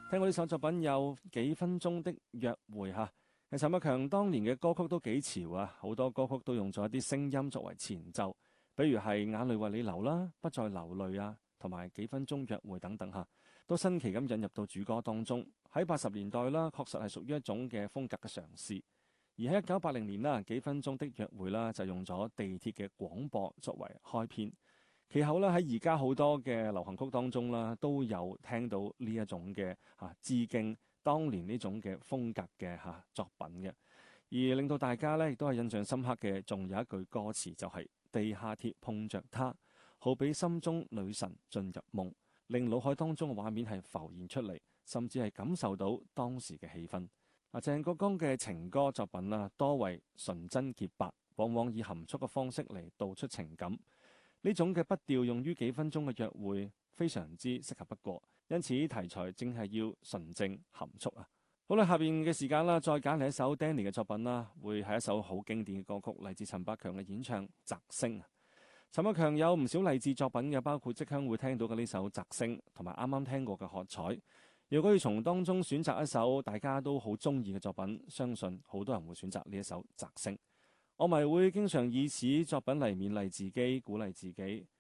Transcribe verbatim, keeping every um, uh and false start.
聽過呢首作品有幾分鐘的約會嚇。其實陳百強當年嘅歌曲都幾潮啊，好多歌曲都用咗一啲聲音作為前奏，比如係眼淚為你流啦、不再流淚啊，同埋幾分鐘約會等等嚇，都新奇咁引入到主歌當中。喺八十年代啦，確實係屬於一種嘅風格嘅嘗試。而喺一九八零年啦，幾分鐘的約會啦就用咗地鐵嘅廣播作為開篇。其後咧喺而家好多嘅流行曲當中啦，都有聽到呢一種嘅嚇致敬當年呢種嘅風格嘅嚇作品嘅。而令到大家咧亦都係印象深刻嘅，仲有一句歌詞就係、是、地下鐵碰着他，好比心中女神進入夢，令腦海當中嘅畫面係浮現出嚟，甚至係感受到當時嘅氣氛。啊，鄭國江嘅情歌作品啊，多為純真潔白，往往以含蓄嘅方式嚟道出情感。呢種嘅筆調用於幾分鐘嘅約會，非常之適合不過，因此題材正係要純正含蓄啊。好啦，下邊嘅時間啦，再揀嚟一首 Danny 嘅作品啦，會係一首好經典嘅歌曲，嚟自陳百強嘅演唱《摘星》。陳百強有唔少勵志作品嘅，包括即刻會聽到嘅呢首《摘星》，同埋啱啱聽過嘅《喝彩》。如果要從當中選擇一首大家都好中意嘅作品，相信好多人會選擇呢一首《摘星》。我咪會經常以此作品嚟勉勵自己、鼓勵自己。